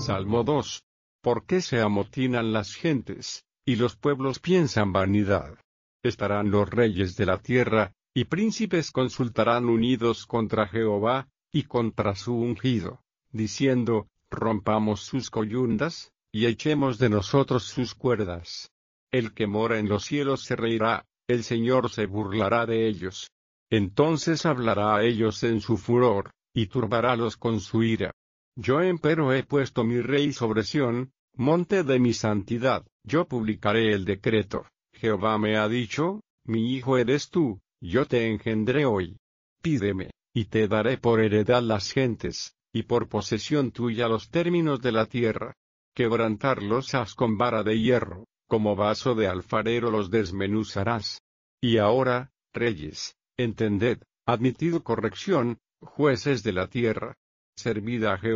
Salmo 2. ¿Por qué se amotinan las gentes, y los pueblos piensan vanidad? Estarán los reyes de la tierra, y príncipes consultarán unidos contra Jehová, y contra su ungido, diciendo, rompamos sus coyundas, y echemos de nosotros sus cuerdas. El que mora en los cielos se reirá, el Señor se burlará de ellos. Entonces hablará a ellos en su furor, y turbarálos con su ira. Yo empero he puesto mi rey sobre Sión, monte de mi santidad, yo publicaré el decreto. Jehová me ha dicho, mi hijo eres tú, yo te engendré hoy. Pídeme, y te daré por heredad las gentes, y por posesión tuya los términos de la tierra. Quebrantarlos has con vara de hierro, como vaso de alfarero los desmenuzarás. Y ahora, reyes, entended, admitid corrección, jueces de la tierra. Servid a Jehová.